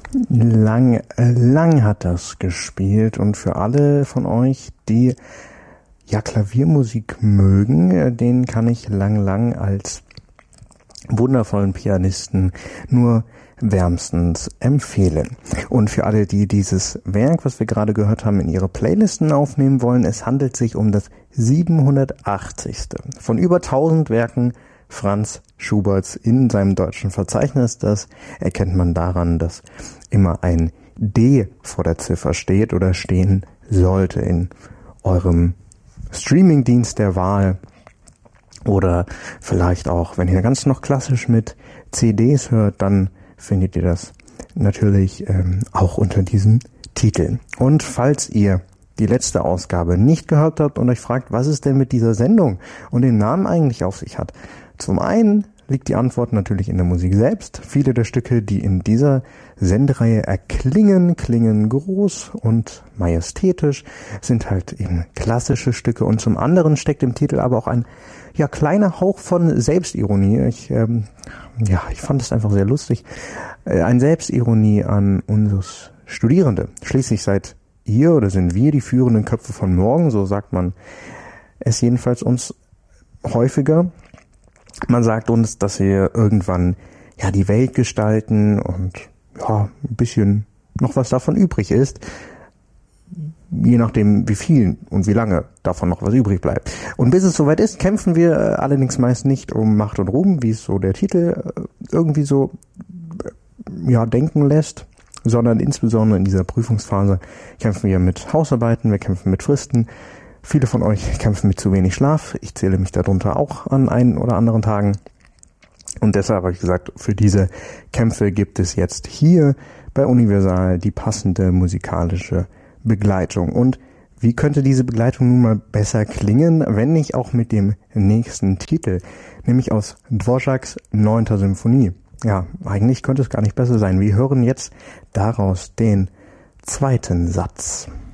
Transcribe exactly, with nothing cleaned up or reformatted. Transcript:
Lang, lang hat das gespielt und für alle von euch, die ja Klaviermusik mögen, den kann ich Lang Lang als wundervollen Pianisten nur wärmstens empfehlen. Und für alle, die dieses Werk, was wir gerade gehört haben, in ihre Playlisten aufnehmen wollen, es handelt sich um das siebenhundertachtzigste von über tausend Werken Franz Schuberts in seinem deutschen Verzeichnis. Das erkennt man daran, dass immer ein D vor der Ziffer steht oder stehen sollte in eurem Streamingdienst der Wahl oder vielleicht auch, wenn ihr ganz noch klassisch mit C Ds hört, dann findet ihr das natürlich ähm, auch unter diesen Titeln. Und falls ihr die letzte Ausgabe nicht gehört habt und euch fragt, was es denn mit dieser Sendung und dem Namen eigentlich auf sich hat, zum einen liegt die Antwort natürlich in der Musik selbst. Viele der Stücke, die in dieser Sendereihe erklingen, klingen groß und majestätisch, sind halt eben klassische Stücke. Und zum anderen steckt im Titel aber auch ein ja kleiner Hauch von Selbstironie. Ich ähm, ja, ich fand es einfach sehr lustig. Äh, ein Selbstironie an uns Studierende. Schließlich seid ihr oder sind wir die führenden Köpfe von morgen, so sagt man es jedenfalls uns häufiger. Man sagt uns, dass wir irgendwann ja die Welt gestalten und ja ein bisschen noch was davon übrig ist, je nachdem wie viel und wie lange davon noch was übrig bleibt. Und bis es soweit ist, kämpfen wir allerdings meist nicht um Macht und Ruhm, wie es so der Titel irgendwie so ja denken lässt, sondern insbesondere in dieser Prüfungsphase kämpfen wir mit Hausarbeiten, wir kämpfen mit Fristen. Viele von euch kämpfen mit zu wenig Schlaf. Ich zähle mich darunter auch an einen oder anderen Tagen. Und deshalb habe ich gesagt, für diese Kämpfe gibt es jetzt hier bei Universal die passende musikalische Begleitung. Und wie könnte diese Begleitung nun mal besser klingen, wenn nicht auch mit dem nächsten Titel, nämlich aus Dvořáks neunter Symphonie. Ja, eigentlich könnte es gar nicht besser sein. Wir hören jetzt daraus den zweiten Satz.